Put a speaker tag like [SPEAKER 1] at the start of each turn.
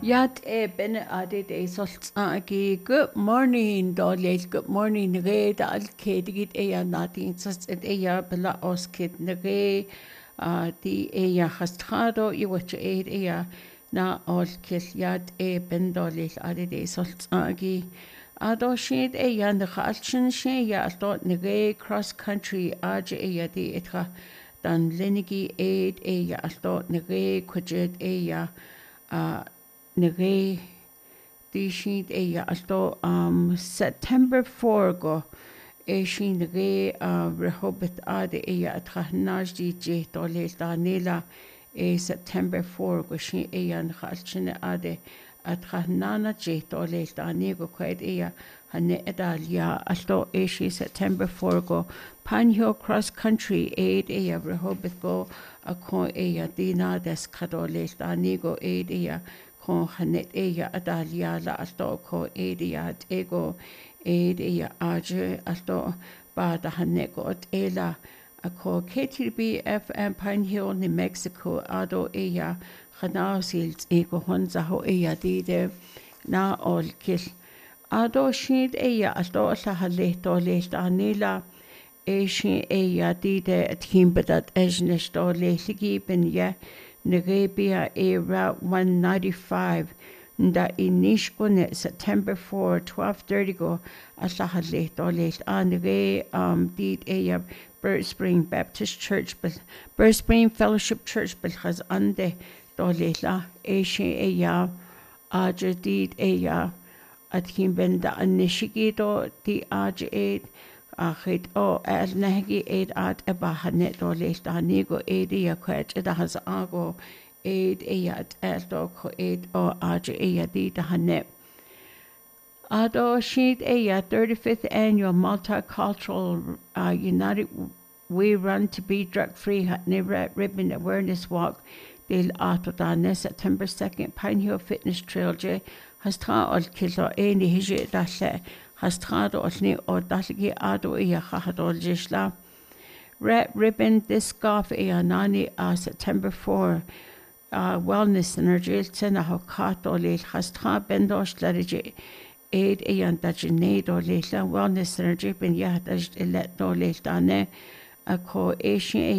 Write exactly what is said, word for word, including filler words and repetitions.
[SPEAKER 1] Yat e ben ade de solt agi good morning dolel good morning nge da al kedigit e ya natin sas et e ya bela oskit nge a di e ya hastrado I wach e e ya na ol kil yat e ben dolel ade de solt agi ado shid e ya na khalchin she ya sto nge cross country age e ya di etra dan lenigi e e ya sto nge kujet e ya a nge di sin e ya asto um September fourth go e sin nge a Rehoboth ade e ya athnaj di je dole da nela e September fourth go sin e ya khalchine ade athnana je dole da nego kwet e ya hane edalia asto e si September fourth go Panhill cross country aid e ya Rehoboth go a ko e ya dina des kadole da nego aid e ya ko hanet e ya adalia la asto ko e ya ego e ya aje asto ba da hanego ot ela a ko K T B F M Pine Hill New Mexico ado e ya khanasil ego honza ho e ya de na ol kil ado shid e ya asto la halle to le anila e shi e ya de timbadat ejnes to le ligi ben ya Nerebia e Route one ninety-five nda inishkone September fourth twelve thirty go asahale dole anre um did e Bird Spring Baptist Church Bird Spring Fellowship Church bilhaz ande dole la e she e ya aje did e ya at him benda anishigido di aje e achit o er negi eid at eba hanet o leist a nego eid ia kwet eda has ago eid iad erdo ko eid o aja ia di da hanet. Ado sheet ia thirty-fifth annual multicultural uh, United We Run to Be Drug Free Hatne Ribbon Awareness Walk del ato dane September second Pine Hill Fitness Trail je has tra ol kilo eni hije dalle Hastrado olni o dalgi ado iya khahadol jishla. Red Ribbon Disc Golf iya nani a September fourth uh, Wellness Energy tsena hokato le hastra bendosh larije aid iya dajinedo le Wellness Energy ben yahdaj ilet do le dane a ko Asian